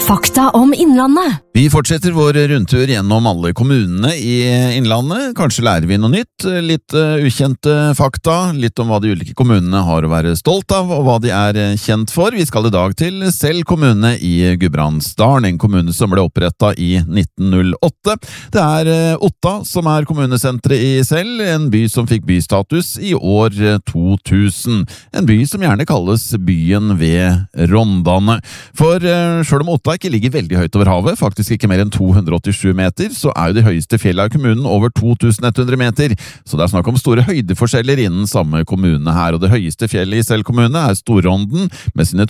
Fakta om Innlandet. Vi fortsetter vår rundtur gjennom alle kommunene i Innlandet. Kanskje lærer vi noe nytt, litt ukjente fakta, litt om hva de ulike kommunene har å være stolt av, og hva de er kjent for. Vi skal i dag til Sel kommune i Gudbrandsdalen, en kommune som ble opprettet i 1908. Det er Otta som er kommunesentret i Sel, en by som fikk bystatus i år 2000. En by som gjerne kalles byen ved Rondane. For selv om Otta ikke ligger veldig høyt over havet, faktisk ikke mer enn 287 meter, så er jo de høyeste fjellene i kommunen over 2100 meter, så det er snakk om store høydeforskjeller innen samme kommune her, og det høyeste fjellet i Sel kommune er Storronden, med sine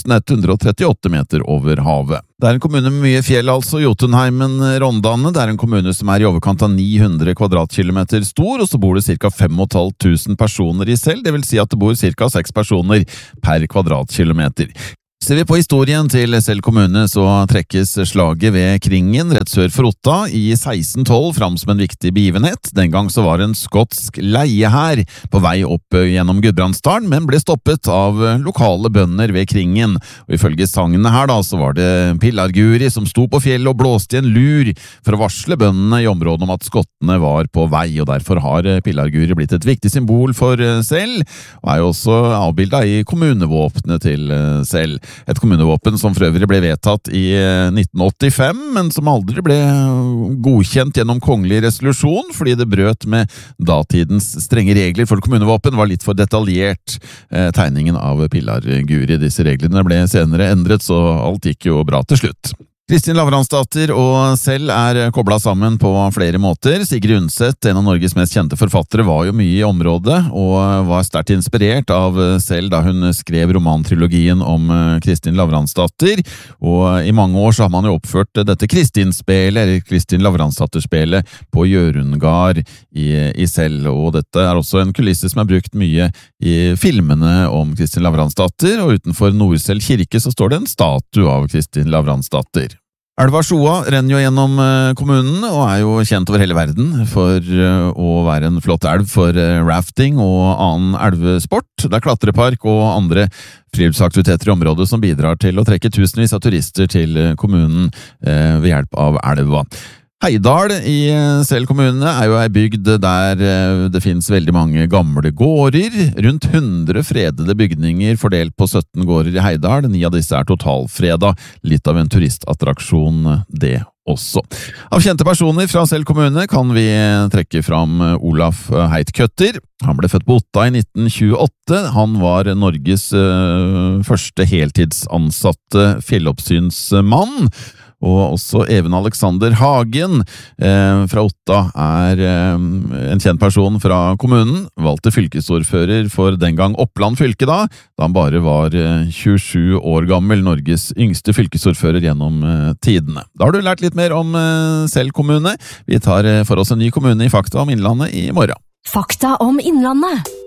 2138 meter over havet. Det er en kommune med mye fjell, altså Jotunheimen, Rondane. Det er en kommune som er i overkant av 900 kvadratkilometer stor, og så bor det ca. 5500 personer i Sel, det vil si at det bor ca. 6 personer per kvadratkilometer. Ser vi på historien til Sel kommune, så trekkes slaget ved Kringen rett sør for Otta i 1612 fram som en viktig begivenhet. Den gang så var en skotsk leiehær på vei opp gjennom Gudbrandsdalen, men ble stoppet av lokale bønder ved Kringen. Og ifølge sangene her da, så var det Pillarguri som sto på fjellet og blåste i en lur for å varsle bøndene i området om at skottene var på vei, og derfor har Pillarguri blitt et viktig symbol for Sel, og er jo også avbildet i kommunevåpenet til Sel. Et kommunevåpen som for øvrig ble vedtatt i 1985, men som aldri ble godkjent gjennom kongelig resolusjon, fordi det brøt med datidens strenge regler for kommunevåpen, var litt for detaljert. Tegningen av Pillarguri. Disse reglene ble senere endret, så alt gikk jo bra til slutt. Kristin Lavransdatter og Sel er koblet sammen på flere måter. Sigrid Undset, en av Norges mest kjente forfattere, var jo mye i området, og var sterkt inspirert av Sel da hun skrev romantrilogien om Kristin Lavransdatter. Og i mange år så har man jo oppført dette Kristin-spelet, eller Kristin Lavransdatter-spelet, på Gjørundgard i Sel. Og dette er også en kulisse som er brukt mye i filmene om Kristin Lavransdatter, og utenfor Nordsel kirke så står det en statue av Kristin Lavransdatter. Elva Sjoa renner jo gjennom kommunen og er jo kjent over hele verden for å være en flott elv for rafting og annen elvesport. Det er klatrepark og andre friluftsaktiviteter i området som bidrar til å trekke tusenvis av turister til kommunen ved hjelp av elva. Heidal i Sel kommune er jo ei bygd der det finnes veldig mange gamle gårder, rundt 100 fredede bygninger fordelt på 17 gårder i Heidal. 9 av disse er totalfreda, litt av en turistattraksjon det også. Av kjente personer fra Sel kommune kan vi trekke fram Olaf Heitkøtter. Han ble født på Otta i 1928. Han var Norges første heltidsansatte fjelloppsynsmann. Og også Even Alexander Hagen fra Otta er en kjent person fra kommunen, valgte fylkesordfører for den gang Oppland fylke da han bare var 27 år gammel, Norges yngste fylkesordfører gjennom tidene. Da har du lært litt mer om Sel kommune. Vi tar for oss en ny kommune i Fakta om Innlandet i morgen. Fakta om Innlandet.